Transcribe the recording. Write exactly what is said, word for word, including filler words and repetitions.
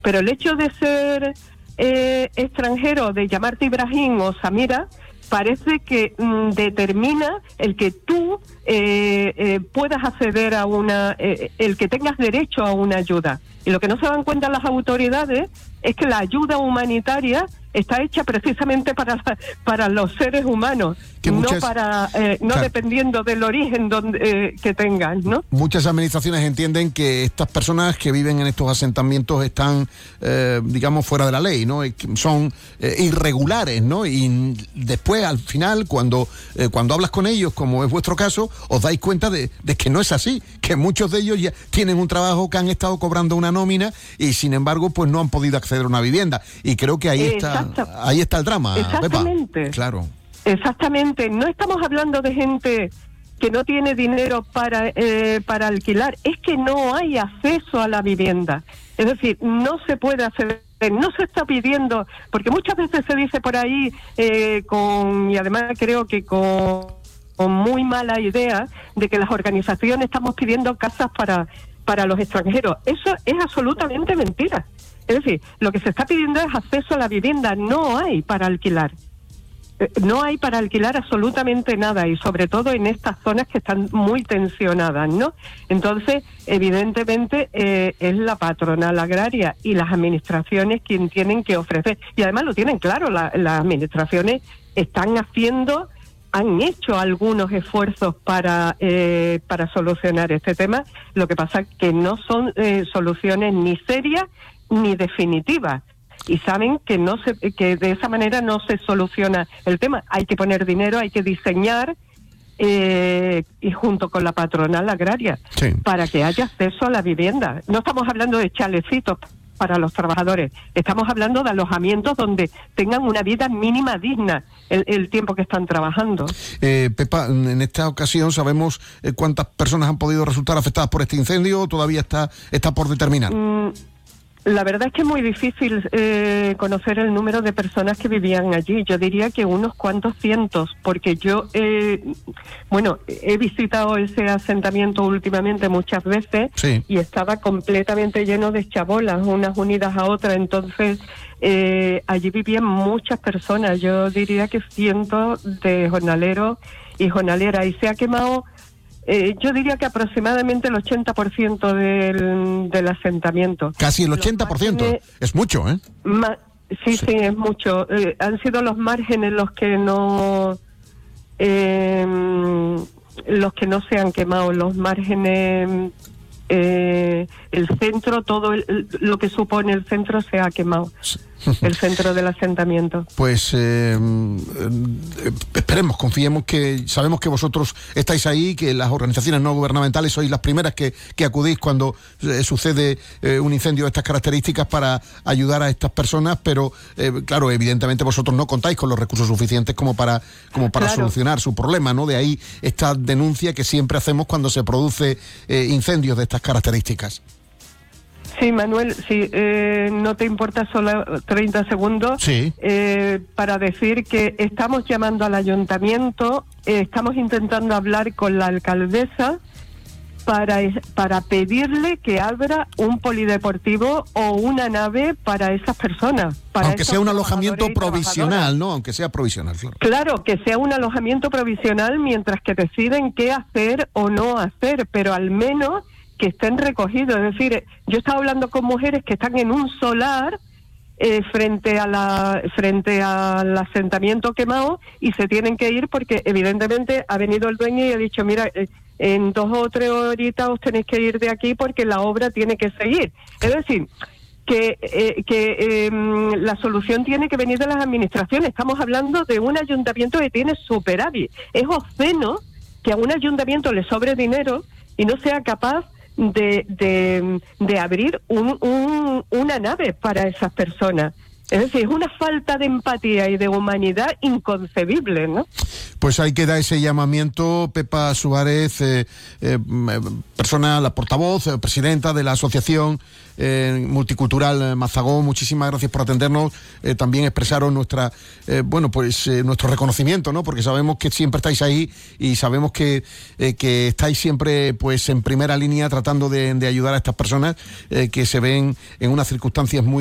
pero el hecho de ser eh, extranjero, de llamarte Ibrahim o Samira, parece que mm, determina el que tú eh, eh, puedas acceder a una, eh, el que tengas derecho a una ayuda. Y lo que no se dan cuenta las autoridades es que la ayuda humanitaria está hecha precisamente para para los seres humanos, que muchas, no para eh, no claro, dependiendo del origen donde eh, que tengan, ¿no? Muchas administraciones entienden que estas personas que viven en estos asentamientos están, eh, digamos, fuera de la ley, ¿no? Son eh, irregulares, ¿no? Y después, al final, cuando eh, cuando hablas con ellos, como es vuestro caso, os dais cuenta de, de que no es así, que muchos de ellos ya tienen un trabajo, que han estado cobrando una nómina y, sin embargo, pues no han podido acceder a una vivienda. Y creo que ahí está ahí está el drama, exactamente. Pepa. Claro. Exactamente. No estamos hablando de gente que no tiene dinero para eh, para alquilar, es que no hay acceso a la vivienda. Es decir, no se puede hacer, no se está pidiendo, porque muchas veces se dice por ahí, eh, con y además creo que con, con muy mala idea, de que las organizaciones estamos pidiendo casas para, para los extranjeros. Eso es absolutamente mentira. Es decir, lo que se está pidiendo es acceso a la vivienda, no hay para alquilar. No hay para alquilar absolutamente nada, y sobre todo en estas zonas que están muy tensionadas, ¿no? Entonces, evidentemente, eh, es la patronal agraria y las administraciones quien tienen que ofrecer. Y además lo tienen claro, la, las administraciones están haciendo, han hecho algunos esfuerzos para eh, para solucionar este tema. Lo que pasa es que no son eh, soluciones ni serias ni definitivas. Y saben que no se, que de esa manera no se soluciona el tema. Hay que poner dinero, hay que diseñar eh, y junto con la patronal agraria, sí, para que haya acceso a la vivienda. No estamos hablando de chalecitos para los trabajadores, estamos hablando de alojamientos donde tengan una vida mínima digna el, el tiempo que están trabajando. Eh, Pepa, en esta ocasión sabemos eh, cuántas personas han podido resultar afectadas por este incendio, o todavía está está por determinar. Mm, La verdad es que es muy difícil eh, conocer el número de personas que vivían allí. Yo diría que unos cuantos cientos, porque yo, eh, bueno, he visitado ese asentamiento últimamente muchas veces, sí, y estaba completamente lleno de chabolas, unas unidas a otras. Entonces, eh, allí vivían muchas personas. Yo diría que cientos de jornaleros y jornaleras, y se ha quemado. Eh, yo diría que aproximadamente el ochenta por ciento del, del asentamiento. Casi el ochenta por ciento, márgenes, es mucho, ¿eh? Ma, sí, sí, sí, es mucho. Eh, han sido los márgenes los que no... Eh, los que no se han quemado, los márgenes... Eh, el centro, todo el, lo que supone el centro se ha quemado. El centro del asentamiento. Pues eh, eh, esperemos, confiemos, que sabemos que vosotros estáis ahí, que las organizaciones no gubernamentales sois las primeras que, que acudís cuando eh, sucede eh, un incendio de estas características para ayudar a estas personas, pero eh, claro, evidentemente vosotros no contáis con los recursos suficientes como para como para claro. solucionar su problema, ¿no? De ahí esta denuncia que siempre hacemos cuando se produce eh, incendios de estas características. Sí, Manuel, si eh, no te importa solo treinta segundos, sí, eh, para decir que estamos llamando al ayuntamiento, eh, estamos intentando hablar con la alcaldesa para, para pedirle que abra un polideportivo o una nave para esas personas. Para Aunque sea un alojamiento provisional, ¿no? Aunque sea provisional, claro. Claro, que sea un alojamiento provisional mientras que deciden qué hacer o no hacer, pero al menos que estén recogidos. Es decir, yo estaba hablando con mujeres que están en un solar eh, frente a la frente al asentamiento quemado y se tienen que ir porque evidentemente ha venido el dueño y ha dicho, mira, eh, en dos o tres horitas os tenéis que ir de aquí porque la obra tiene que seguir. Es decir, que, eh, que eh, la solución tiene que venir de las administraciones. Estamos hablando de un ayuntamiento que tiene superávit. Es obsceno que a un ayuntamiento le sobre dinero y no sea capaz De, de, de abrir un, un, una nave para esas personas. Es decir, es una falta de empatía y de humanidad inconcebible, ¿no? Pues ahí queda ese llamamiento. Pepa Suárez, eh, eh, persona, la portavoz, eh, presidenta de la Asociación eh, Multicultural Mazagón, muchísimas gracias por atendernos. Eh, también expresaros nuestra, eh, bueno, pues eh, nuestro reconocimiento, ¿no? Porque sabemos que siempre estáis ahí y sabemos que, eh, que estáis siempre, pues, en primera línea tratando de, de ayudar a estas personas eh, que se ven en unas circunstancias muy